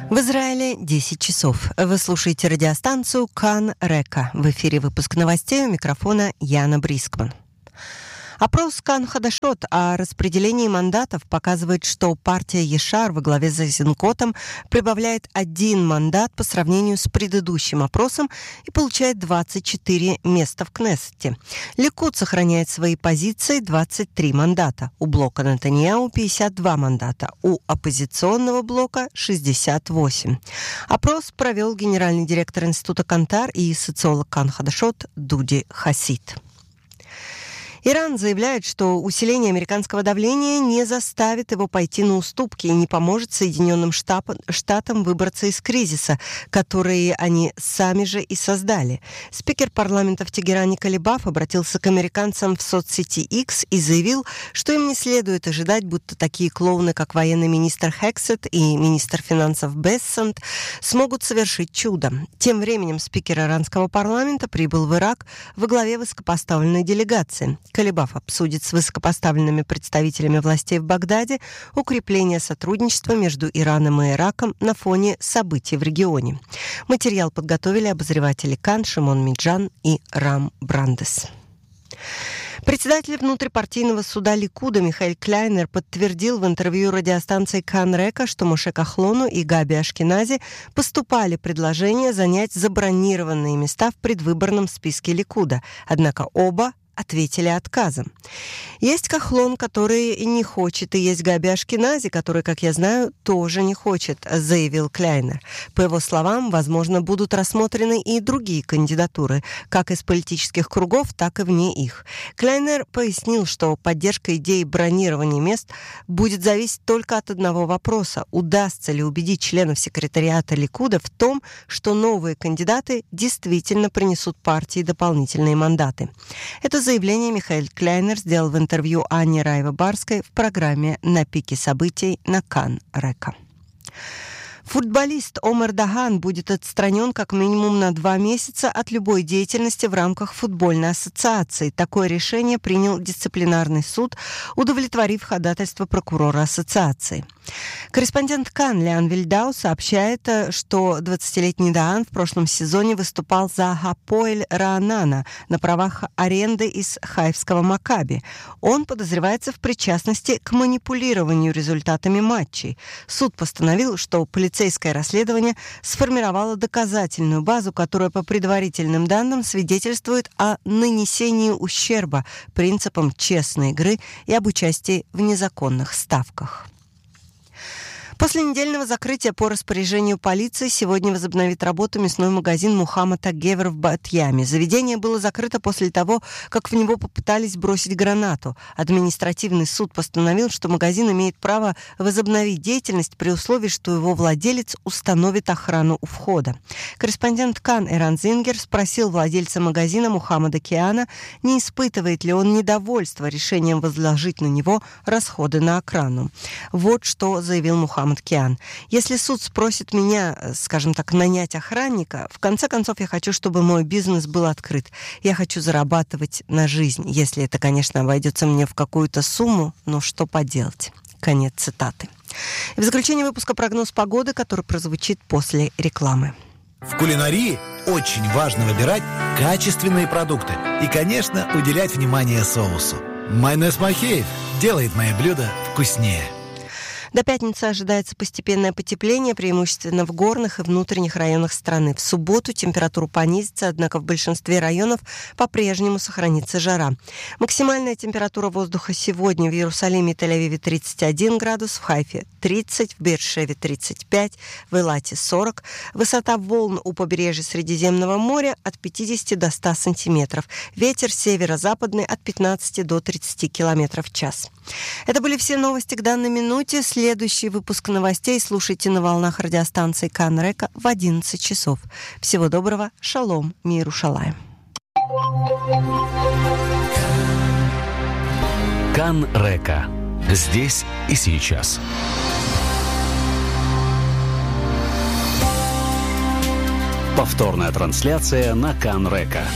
В Израиле 10 часов. Вы слушаете радиостанцию Кан Река. В эфире выпуск новостей, у микрофона Яна Брискман. Опрос Кан Хадашот о распределении мандатов показывает, что партия Ешар во главе с Эйзенкотом прибавляет 1 мандат по сравнению с предыдущим опросом и получает 24 места в Кнессете. Ликуд сохраняет свои позиции, 23 мандата. У блока Нетаньяху 52 мандата, у оппозиционного блока 68. Опрос провел генеральный директор института Кантар и социолог Кан Хадашот Дуди Хасид. Иран заявляет, что усиление американского давления не заставит его пойти на уступки и не поможет Соединенным Штатам выбраться из кризиса, который они сами же и создали. Спикер парламента в Тегеране Калибаф обратился к американцам в соцсети X и заявил, что им не следует ожидать, будто такие клоуны, как военный министр Хексет и министр финансов Бессант, смогут совершить чудо. Тем временем спикер иранского парламента прибыл в Ирак во главе высокопоставленной делегации. Калибаф обсудит с высокопоставленными представителями властей в Багдаде укрепление сотрудничества между Ираном и Ираком на фоне событий в регионе. Материал подготовили обозреватели Кан Шимон Миджан и Рам Брандес. Председатель внутрипартийного суда Ликуда Михаэль Кляйнер подтвердил в интервью радиостанции Кан Река, что Моше Кахлону и Габи Ашкенази поступали предложения занять забронированные места в предвыборном списке Ликуда, однако оба ответили отказом. Есть Кахлон, который не хочет, и есть Габи Ашкенази, который, как я знаю, тоже не хочет, заявил Кляйнер. По его словам, возможно, будут рассмотрены и другие кандидатуры, как из политических кругов, так и вне их. Кляйнер пояснил, что поддержка идеи бронирования мест будет зависеть только от одного вопроса: удастся ли убедить членов секретариата Ликуда в том, что новые кандидаты действительно принесут партии дополнительные мандаты. Это заявление Михаэль Кляйнер сделал в интервью Анне Раева-Барской в программе «На пике событий» на Кан Река. Футболист Омар Даган будет отстранен как минимум на 2 месяца от любой деятельности в рамках футбольной ассоциации. Такое решение принял дисциплинарный суд, удовлетворив ходатайство прокурора ассоциации. Корреспондент Кан Лиан Вильдау сообщает, что 20-летний Даган в прошлом сезоне выступал за Хапоэль Раанана на правах аренды из хайфского Макаби. Он подозревается в причастности к манипулированию результатами матчей. Суд постановил, что полицейское расследование сформировало доказательную базу, которая по предварительным данным свидетельствует о нанесении ущерба принципам честной игры и об участии в незаконных ставках. После недельного закрытия по распоряжению полиции сегодня возобновит работу мясной магазин Мухаммад Аг-Гевер в Бат-Яме. Заведение было закрыто после того, как в него попытались бросить гранату. Административный суд постановил, что магазин имеет право возобновить деятельность при условии, что его владелец установит охрану у входа. Корреспондент Кан Эран Зингер спросил владельца магазина Мухаммада Киана, не испытывает ли он недовольства решением возложить на него расходы на охрану. Вот что заявил Мухаммад Киан. Если суд спросит меня, скажем так, нанять охранника, в конце концов я хочу, чтобы мой бизнес был открыт. Я хочу зарабатывать на жизнь. Если это, конечно, обойдется мне в какую-то сумму, но что поделать? Конец цитаты. И в заключение выпуска прогноз погоды, который прозвучит после рекламы. В кулинарии очень важно выбирать качественные продукты и, конечно, уделять внимание соусу. Майонез Махеев делает мои блюда вкуснее. До пятницы ожидается постепенное потепление, преимущественно в горных и внутренних районах страны. В субботу температура понизится, однако в большинстве районов по-прежнему сохранится жара. Максимальная температура воздуха сегодня в Иерусалиме и Тель-Авиве 31 градус, в Хайфе 30, в Беэр-Шеве 35, в Элате 40. Высота волн у побережья Средиземного моря от 50 до 100 сантиметров. Ветер северо-западный от 15 до 30 километров в час. Это были все новости к данной минуте. Следующий выпуск новостей слушайте на волнах радиостанции Кан Река в 11 часов. Всего доброго. Шалом. Мир Иерушалаим. Кан Река. Здесь и сейчас. Повторная трансляция на Кан Река.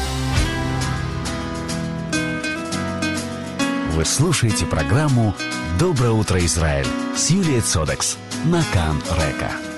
Вы слушаете программу «Доброе утро, Израиль» с Юлией Цодекс на Кан Река.